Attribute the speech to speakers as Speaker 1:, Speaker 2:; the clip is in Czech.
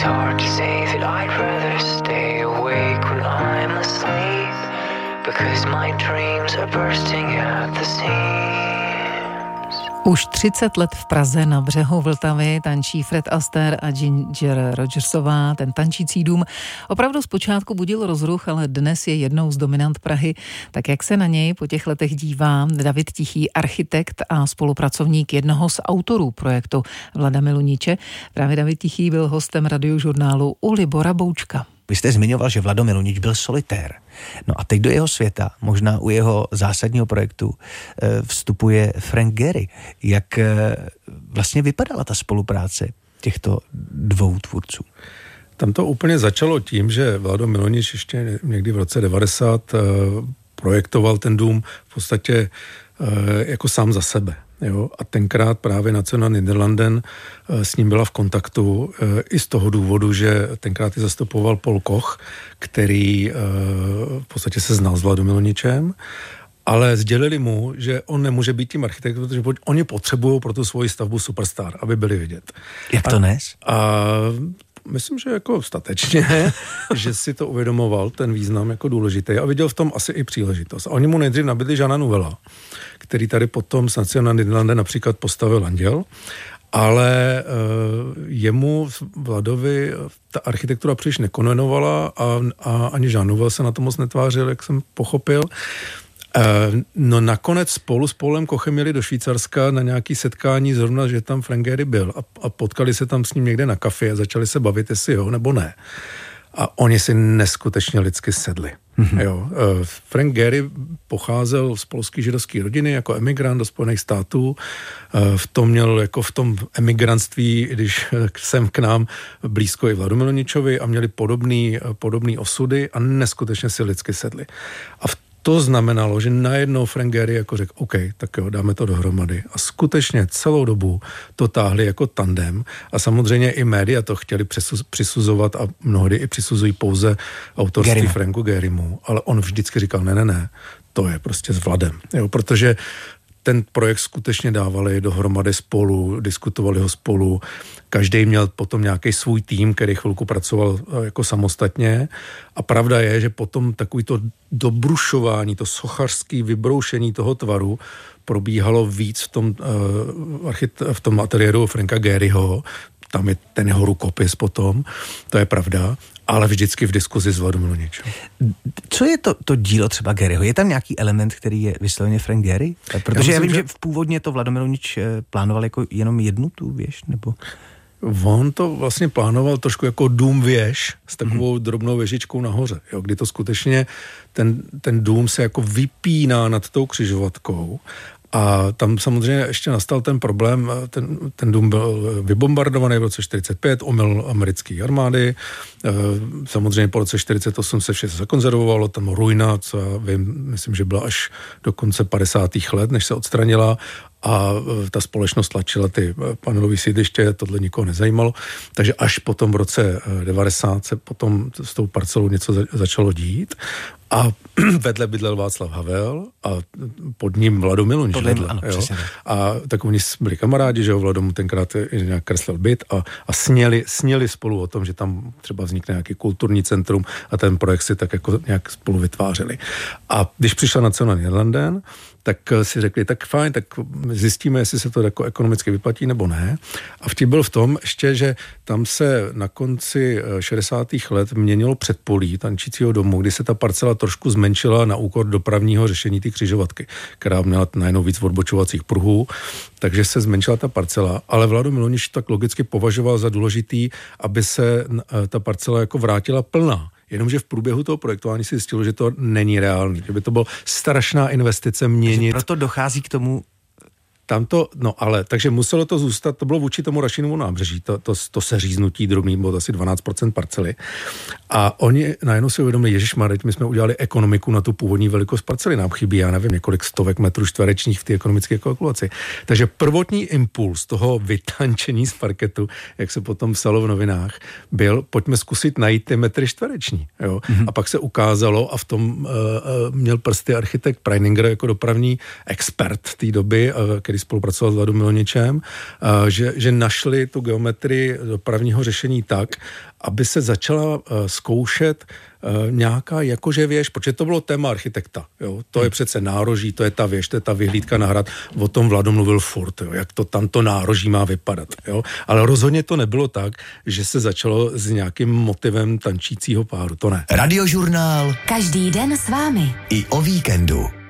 Speaker 1: hard to say that I'd rather stay awake when I'm asleep, because my dreams are bursting at the seams.
Speaker 2: Už 30 let v Praze na břehu Vltavy tančí Fred Astaire a Ginger Rogersová. Ten tančící dům opravdu zpočátku budil rozruch, ale dnes je jednou z dominant Prahy. Tak jak se na něj po těch letech dívá David Tichý, architekt a spolupracovník jednoho z autorů projektu Vlada Miluniče. Právě David Tichý byl hostem Radiožurnálu u Libora Boučka.
Speaker 3: Vy jste zmiňoval, že Vlado Milunič byl solitér. No a teď do jeho světa, možná u jeho zásadního projektu, vstupuje Frank Gehry. Jak vlastně vypadala ta spolupráce těchto dvou tvůrců?
Speaker 4: Tam to úplně začalo tím, že Vlado Milunič ještě někdy v roce 90 projektoval ten dům v podstatě jako sám za sebe. Jo? A tenkrát právě Nacional Nederlanden s ním byla v kontaktu i z toho důvodu, že tenkrát ji zastupoval Paul Koch, který v podstatě se znal s Vladou Miluničem, ale sdělili mu, že on nemůže být tím architektem, protože oni potřebují pro tu svoji stavbu superstar, aby byli vidět.
Speaker 3: Jak to nes?
Speaker 4: Myslím, že jako statečně, že si to uvědomoval, ten význam jako důležitý a viděl v tom asi i příležitost. A oni mu nejdřív nabídli Jeana Nouvella, který tady potom s Nacional Nederlanden například postavil Anděl, ale jemu, Vladovi, ta architektura příliš nekonvenovala a ani Jean Nouvel se na to moc netvářil, jak jsem pochopil. No nakonec spolu s Paulem Kochem jeli do Švýcarska na nějaký setkání, zrovna, že tam Frank Gehry byl a potkali se tam s ním někde na kafě a začali se bavit, jestli jo nebo ne. A oni si neskutečně lidsky sedli. Mm-hmm. Jo. Frank Gehry pocházel z polské židovské rodiny jako emigrant do Spojených států. V tom měl jako v tom emigrantství, když jsem k nám blízko i Vladu Miluničovi a měli podobný osudy a neskutečně si lidsky sedli. A to znamenalo, že najednou Frank Gehry jako řekl, OK, tak jo, dáme to dohromady. A skutečně celou dobu to táhli jako tandem a samozřejmě i média to chtěli přisuzovat a mnohdy i přisuzují pouze autorství Franku Gehrymu. Ale on vždycky říkal, ne, to je prostě s Vladem. Jo, protože ten projekt skutečně dávali dohromady spolu, diskutovali ho spolu. Každý měl potom nějaký svůj tým, který chvilku pracoval jako samostatně. A pravda je, že potom takový to dobrušování, to sochařský vybroušení toho tvaru probíhalo víc v tom ateliéru Franka Gehryho. Tam je ten jeho rukopis potom, to je pravda, ale vždycky v diskuzi s Vladou Miluničem.
Speaker 3: Co je to dílo třeba Gehryho? Je tam nějaký element, který je vysloveně Frank Gehry? Protože já vím, že původně to Vlado Milunič plánoval jako jenom jednu tu věž, nebo...
Speaker 4: On to vlastně plánoval trošku jako dům věž s takovou drobnou věžičkou nahoře, jo, kdy to skutečně ten dům se jako vypíná nad tou křižovatkou. A tam samozřejmě ještě nastal ten problém, ten dům byl vybombardovaný v roce 1945, omyl americké armády, samozřejmě po roce 1948 se vše zakonzervovalo, tam ruina, co já vím, myslím, že byla až do konce 50. let, než se odstranila a ta společnost tlačila ty panelové sídliště, tohle nikoho nezajímalo, takže až potom v roce 90 se potom s tou parcelou něco začalo dít a vedle bydlel Václav Havel a pod ním Vlado Milunič. A tak oni byli kamarádi, že ho Vlado mu tenkrát nějak kreslil byt a sněli spolu o tom, že tam třeba vznikne nějaký kulturní centrum a ten projekt si tak jako nějak spolu vytvářeli. A když přišla Nacional Nederlanden, tak si řekli, tak fajn, tak zjistíme, jestli se to jako ekonomicky vyplatí nebo ne. A vtip byl v tom ještě, že tam se na konci 60. let měnilo předpolí tančícího domu, kdy se ta parcela trošku zmenšila na úkor dopravního řešení té křižovatky, která měla najednou víc odbočovacích pruhů, takže se zmenšila ta parcela, ale Vlado Milunič tak logicky považoval za důležitý, aby se ta parcela jako vrátila plná. Jenomže v průběhu toho projektování si zjistilo, že to není reálný, že by to byla strašná investice měnit.
Speaker 3: Takže proto dochází k tomu...
Speaker 4: Takže muselo to zůstat, to bylo vůči tomu Rašinovu nábřeží, to seříznutí drobný, bylo asi 12% parcely. A oni najednou si uvědomili, ježišmarja, my jsme udělali ekonomiku na tu původní velikost parcely, nám chybí, já nevím, několik stovek metrů čtverečních v té ekonomické kalkulaci. Takže prvotní impuls toho vytančení z parketu, jak se potom psalo v novinách, byl, pojďme zkusit najít ty metry čtvereční. Jo? A pak se ukázalo, a v tom měl prsty architekt Preininger jako dopravní expert té doby, který který spolupracoval s Vladou Miloničem, že našli tu geometrii dopravního řešení tak, aby se začala zkoušet nějaká jakože věž, protože to bylo téma architekta. Jo? To je přece nároží, to je ta věž, to je ta vyhlídka na hrad. O tom Vlado mluvil furt, jo? Jak to tamto nároží má vypadat. Jo? Ale rozhodně to nebylo tak, že se začalo s nějakým motivem tančícího páru. To ne.
Speaker 5: Radiožurnál.
Speaker 6: Každý den s vámi.
Speaker 5: I o víkendu.